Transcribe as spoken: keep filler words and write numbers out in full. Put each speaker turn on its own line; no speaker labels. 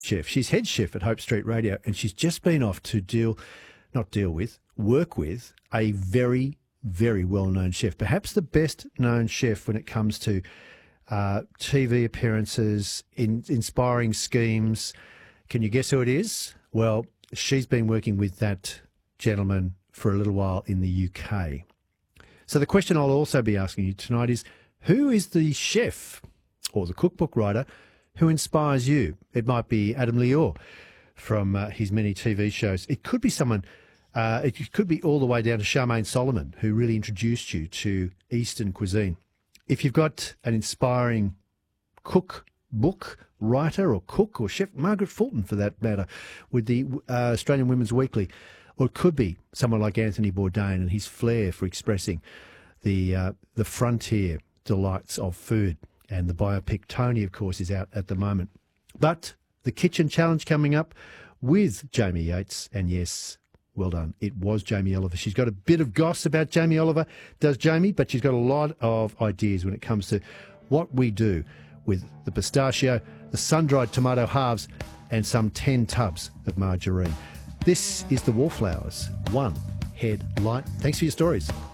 chef. She's head chef at Hope Street Radio, and she's just been off to deal, not deal with, work with a very, very well-known chef, perhaps the best-known chef when it comes to uh, T V appearances, in, inspiring schemes. Can you guess who it is? Well, she's been working with that gentleman for a little while in the U K. So the question I'll also be asking you tonight is, who is the chef or the cookbook writer who inspires you? It might be Adam Liaw from uh, his many T V shows. It could be someone, uh, it could be all the way down to Charmaine Solomon, who really introduced you to Eastern cuisine. If you've got an inspiring cookbook writer or cook or chef, Margaret Fulton for that matter, with the uh, Australian Women's Weekly, or it could be someone like Anthony Bourdain and his flair for expressing the uh, the frontier delights of food. And the biopic Tony, of course, is out at the moment. But the kitchen challenge coming up with Jamie Yates. And yes, well done. It was Jamie Oliver. She's got a bit of goss about Jamie Oliver, does Jamie, but she's got a lot of ideas when it comes to what we do with the pistachio, the sun-dried tomato halves, and some ten tubs of margarine. This is the Wallflowers, one head light. Thanks for your stories.